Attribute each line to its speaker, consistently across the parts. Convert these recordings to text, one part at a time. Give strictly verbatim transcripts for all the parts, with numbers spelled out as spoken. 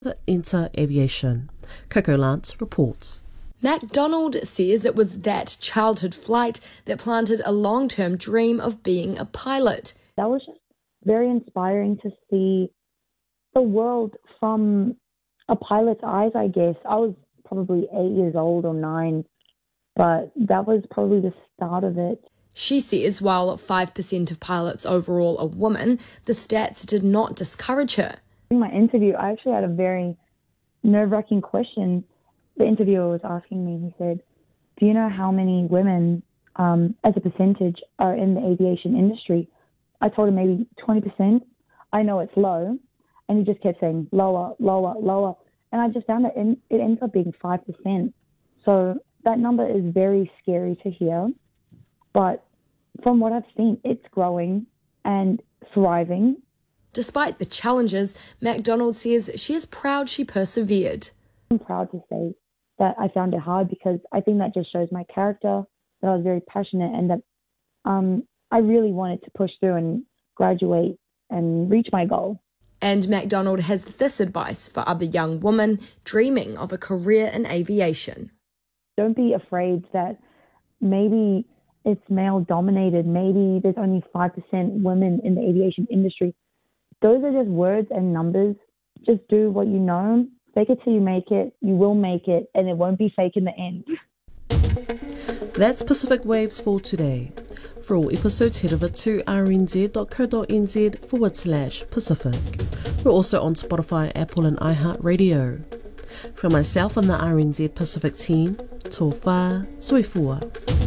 Speaker 1: Inter Aviation. Coco Lance reports.
Speaker 2: McDonald says it was that childhood flight that planted a long-term dream of being a pilot.
Speaker 3: That was just very inspiring to see the world from a pilot's eyes, I guess. I was probably eight years old or nine, but that was probably the start of it.
Speaker 2: She says while five percent of pilots overall are women, the stats did not discourage her.
Speaker 3: In my interview, I actually had a very nerve-wracking question. The interviewer was asking me, he said, do you know how many women um, as a percentage are in the aviation industry? I told him maybe twenty percent. I know it's low. And he just kept saying lower, lower, lower. And I just found that it ends up being five percent. So that number is very scary to hear. But from what I've seen, it's growing and thriving.
Speaker 2: Despite the challenges, McDonald says she is proud she persevered.
Speaker 3: I'm proud to say that I found it hard because I think that just shows my character, that I was very passionate and that um, I really wanted to push through and graduate and reach my goal.
Speaker 2: And McDonald has this advice for other young women dreaming of a career in aviation.
Speaker 3: Don't be afraid that maybe it's male-dominated, maybe there's only five percent women in the aviation industry. Those are just words and numbers. Just do what you know. Fake it till you make it. You will make it, and it won't be fake in the end.
Speaker 1: That's Pacific Waves for today. For all episodes, head over to rnz.co.nz forward slash Pacific. We're also on Spotify, Apple and iHeartRadio. From myself and the R N Z Pacific team, tō whā, sui fua.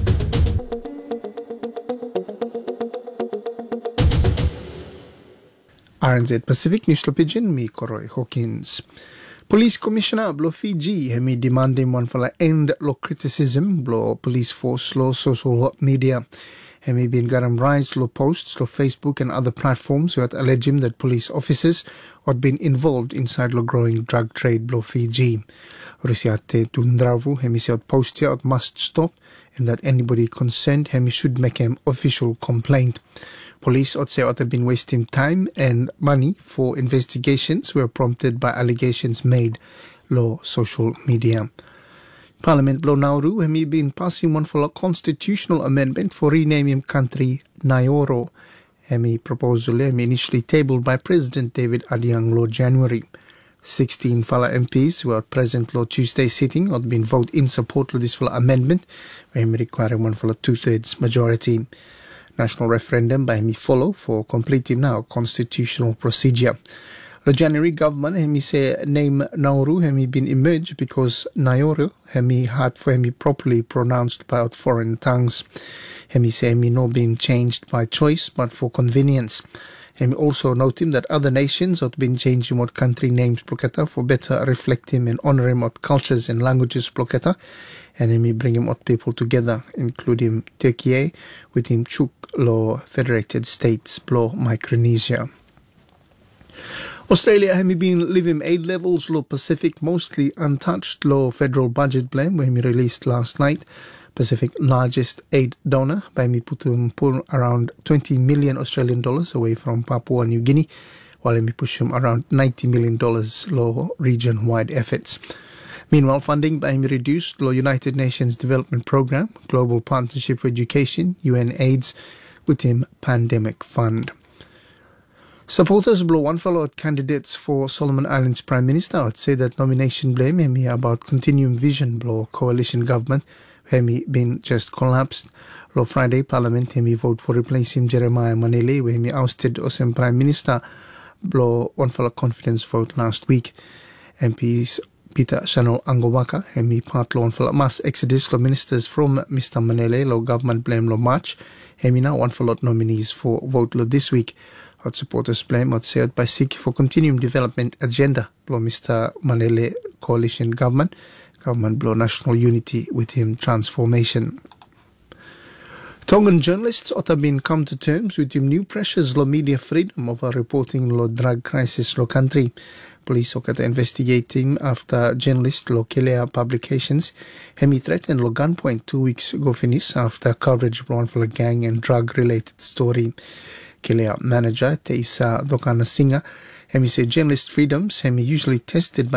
Speaker 4: R N Z Pacific News Pigeon, me Koroi Hawkins. Police Commissioner blo Fiji hemi demanding one for la end lo criticism blo police force lo social media. Hemi been garam rise lo posts lo Facebook and other platforms who had alleged him that police officers had been involved inside lo growing drug trade blo Fiji. Rusiate tundravu hemi said post here must stop and that anybody concerned hemi should make an official complaint. Police ought say ought have been wasting time and money for investigations were prompted by allegations made lo social media. Parliament blo Nauru hemi been passing one for a constitutional amendment for renaming country Nauru. Hemi proposal hemi initially tabled by President David Adiang lo January. Sixteen Fala M Ps who are present lo Tuesday sitting had been vote in support of this Fala amendment, where hemi requiring one for a two-thirds majority. National referendum by hemi follow for completing now constitutional procedure. The January government hemi say name Nauru hemi been emerged because Nauru hemi had for hemi properly pronounced by foreign tongues. Hemi say hemi no being changed by choice but for convenience. Hemi also noting that other nations have been changing what country names Ploketa for better reflecting and honouring what cultures and languages Ploketa, and hemi bring him what people together, including Turkey within Chuk lo Federated States blo Micronesia. Australia hemi been living aid levels lo Pacific mostly untouched lo federal budget blame when we released last night. Pacific largest aid donor by me putum pull around twenty million Australian dollars away from Papua New Guinea, while me push him around ninety million dollars lo region-wide efforts. Meanwhile, funding by me reduced lo United Nations Development Programme, Global Partnership for Education, U N AIDS, with him Pandemic Fund. Supporters blow one fellow candidates for Solomon Islands Prime Minister would say that nomination blame him about continuing vision blow coalition government hemi been just collapsed. Lo Friday Parliament hemi vote for replacing Jeremiah Manele where hemi ousted Osem Prime Minister blow one fellow confidence vote last week. M Ps Peter Shanol Angowaka hemi part lo one fellow mass exodus lo ministers from Mister Manele lo government blame lo March hemi now one fellow nominees for vote lo this week. Hot supporters blame what said by seek for continuing development agenda blow Mister Manele coalition government. Government blow national unity with him transformation. Tongan journalists ought have been come to terms with him new pressures lo media freedom over reporting lo drug crisis lo country. Police are investigating after journalist lo Kelea publications hemi threatened lo gunpoint two weeks ago finish after coverage blown for a gang and drug related story. Kelea manager Teisa Dokana Singa Hemi say journalist freedoms hemi usually tested by